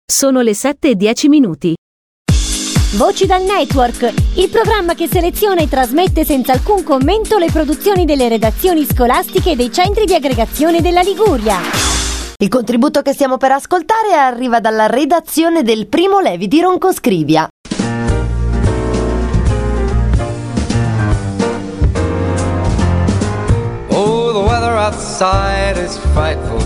Sono le 7:10. Voci dal Network, il programma che seleziona e trasmette senza alcun commento le produzioni delle redazioni scolastiche e dei centri di aggregazione della Liguria. Il contributo che stiamo per ascoltare arriva dalla redazione del Primo Levi di Roncoscrivia. Oh, the weather outside is frightful.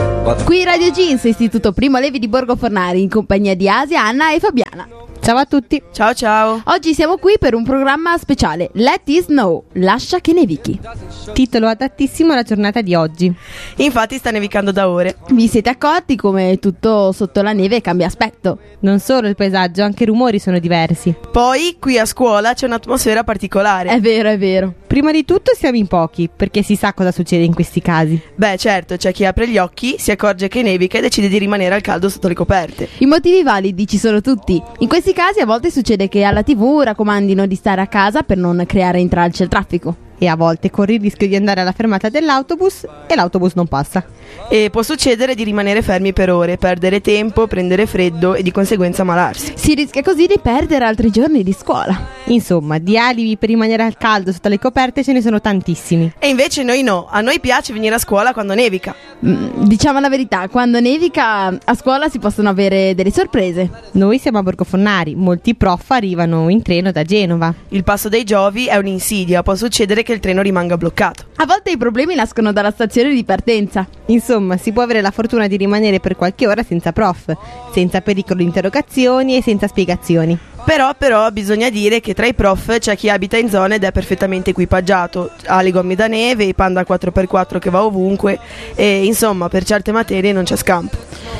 Qui Radio Jeans, Istituto Primo Levi di Borgo Fornari, in compagnia di Asia, Anna e Fabiana. Ciao a tutti. Ciao ciao. Oggi siamo qui per un programma speciale, Let It Snow, lascia che nevichi. Titolo adattissimo alla giornata di oggi. Infatti sta nevicando da ore. Vi siete accorti come tutto sotto la neve cambia aspetto? Non solo il paesaggio, anche i rumori sono diversi. Poi qui a scuola c'è un'atmosfera particolare. È vero, è vero. Prima di tutto siamo in pochi, perché si sa cosa succede in questi casi. Beh certo, c'è chi apre gli occhi, si accorge che nevica e decide di rimanere al caldo sotto le coperte. I motivi validi ci sono tutti. In questi casi a volte succede che alla TV raccomandino di stare a casa per non creare intralci al traffico. E a volte corri il rischio di andare alla fermata dell'autobus e l'autobus non passa. E può succedere di rimanere fermi per ore, perdere tempo, prendere freddo e di conseguenza ammalarsi. Si rischia così di perdere altri giorni di scuola. Insomma, di alibi per rimanere al caldo sotto le coperte ce ne sono tantissimi. E invece noi no, a noi piace venire a scuola quando nevica. Diciamo la verità, quando nevica a scuola si possono avere delle sorprese. Noi siamo a Borgo Fornari, molti prof arrivano in treno da Genova. Il passo dei Giovi è un'insidia, può succedere che il treno rimanga bloccato. A volte i problemi nascono dalla stazione di partenza. Insomma, si può avere la fortuna di rimanere per qualche ora senza prof, senza pericolo di interrogazioni e senza spiegazioni. Però bisogna dire che tra i prof c'è chi abita in zone ed è perfettamente equipaggiato, ha le gomme da neve, i Panda 4x4 che va ovunque e insomma per certe materie non c'è scampo.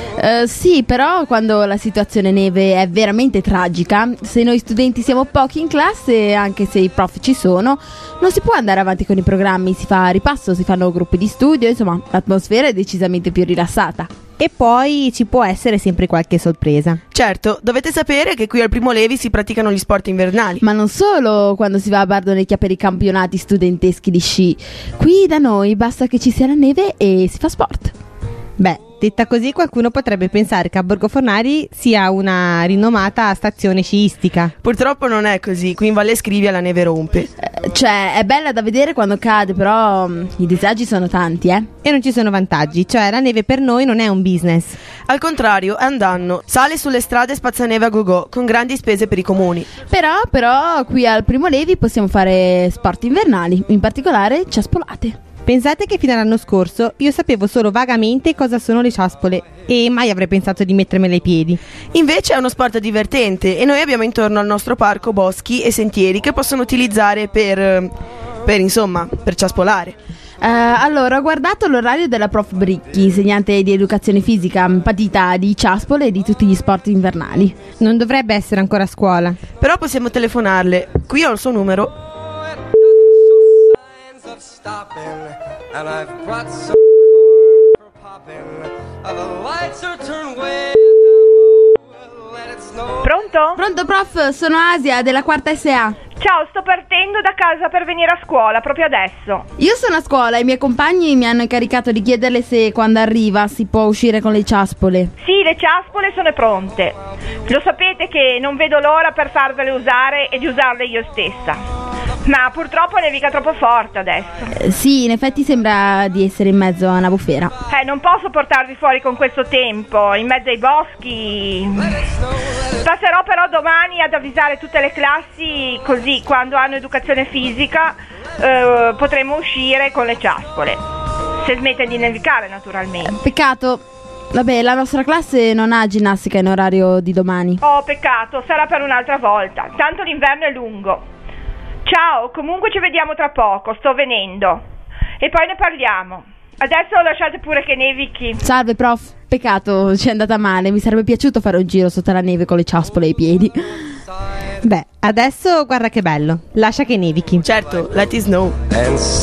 Sì, però quando la situazione neve è veramente tragica, se noi studenti siamo pochi in classe, anche se i prof ci sono, non si può andare avanti con i programmi, si fa ripasso, si fanno gruppi di studio, insomma l'atmosfera è decisamente più rilassata. E poi ci può essere sempre qualche sorpresa. Certo, dovete sapere che qui al Primo Levi si praticano gli sport invernali. Ma non solo quando si va a Bardonecchia per i campionati studenteschi di sci. Qui da noi basta che ci sia la neve e si fa sport. Beh, detta così qualcuno potrebbe pensare che a Borgo Fornari sia una rinomata stazione sciistica. Purtroppo non è così, qui in Valle Scrivia la neve rompe. Cioè, è bella da vedere quando cade, però i disagi sono tanti, E non ci sono vantaggi, cioè la neve per noi non è un business. Al contrario, è un danno. Sale sulle strade spazzaneve a go-go, con grandi spese per i comuni. Però qui al Primo Levi possiamo fare sport invernali, in particolare ciaspolate. Pensate che fino all'anno scorso io sapevo solo vagamente cosa sono le ciaspole e mai avrei pensato di mettermele ai piedi. Invece è uno sport divertente e noi abbiamo intorno al nostro parco boschi e sentieri che possono utilizzare per ciaspolare. Allora, ho guardato l'orario della prof Bricchi, insegnante di educazione fisica, patita di ciaspole e di tutti gli sport invernali. Non dovrebbe essere ancora a scuola. Però possiamo telefonarle. Qui ho il suo numero. And I've brought some for popping. The lights are turned way down. Let it snow. Pronto? Pronto prof, sono Asia della quarta SA. Ciao, sto partendo da casa per venire a scuola proprio adesso. Io sono a scuola e i miei compagni mi hanno incaricato di chiederle se quando arriva si può uscire con le ciaspole. Sì, le ciaspole sono pronte. Lo sapete che non vedo l'ora per farvele usare e di usarle io stessa. Ma purtroppo nevica troppo forte adesso. Sì, in effetti sembra di essere in mezzo a una bufera. Non posso portarvi fuori con questo tempo, in mezzo ai boschi. Passerò però domani ad avvisare tutte le classi, così quando hanno educazione fisica potremo uscire con le ciaspole. Se smette di nevicare, naturalmente. Peccato. Vabbè, la nostra classe non ha ginnastica in orario di domani. Oh, peccato, sarà per un'altra volta. Tanto l'inverno è lungo. Ciao, comunque ci vediamo tra poco, sto venendo. E poi ne parliamo. Adesso lasciate pure che nevichi. Salve prof, peccato, ci è andata male. Mi sarebbe piaciuto fare un giro sotto la neve con le ciaspole ai piedi. Beh, adesso guarda che bello. Lascia che nevichi. Certo, let it snow.